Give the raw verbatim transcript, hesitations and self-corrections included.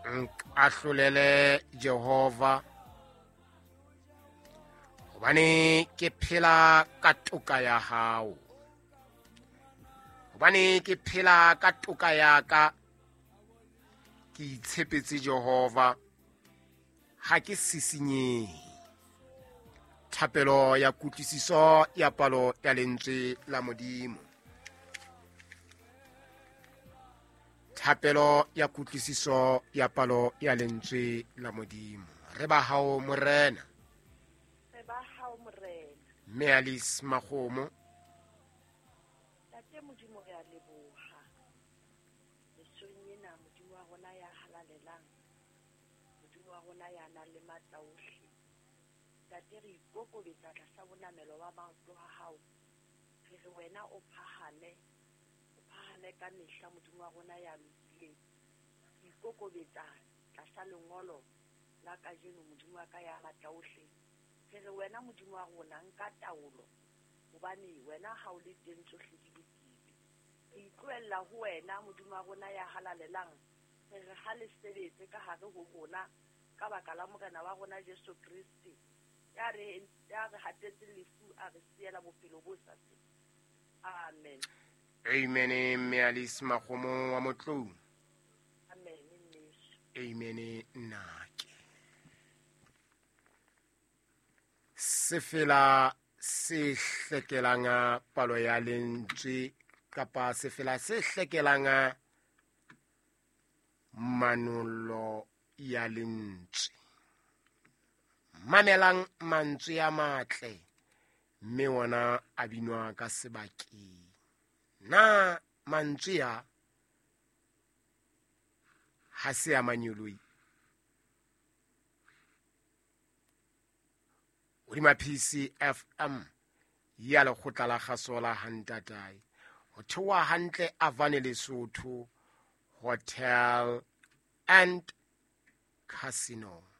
ahlolele Jehova hobane ke phela ka toka ya hao, hobane ke phela ka toka ya ka, ke itshepetse Jehova ha ke sisinyehe. Thapelo ya kutlwisiso ya palo ya lentswe la Modimo. Thapelo ya kutlwisiso ya palo ya lentswe la Modimo. Re ba hao morena. Re ba hao morena. Mme Alice Makgomo. Tate Modimo re a leboha. Lesong ena Modimo wa rona ya halalelang. Modimo wa rona ya nang le matla ohle. Tate re ikokobetsa tlasa bonamelo ba maoto a hao. Re re wena o phahame. Le ka mehla Modimo wa rona ya lokileng. Ikokobetsa tlasa lengolo la kajeno Modimo wa ka ya matla ohle. Re re wena Modimo wa rona nka taolo hobane wena ha o le teng tsohle di lokile. Re itlohella ho wena Modimo wa rona ya halalelang. Re re ha le sebetse ka hare ho rona ka baka la morena wa rona Jesu Kristi. Ya re ya re hatetse lefu a re siela bophelo bo sa seng. Amen. Amen. Mme Alice Makgomo wa Motlou. Amen. Amen. Nnake. Sefela se hlekelanga palo ya lentswe kapa sefela se hlekelanga manolo ya lentswe. Mamelang mantswe a matle mme wona a binwa ka sebakeng. Na mantswe a ha se a manyoloi. Hodima P C F M ya lekgotla la kgaso la Hantatai. Ho thewa hantle Avane Lesotho Hotel and Casino.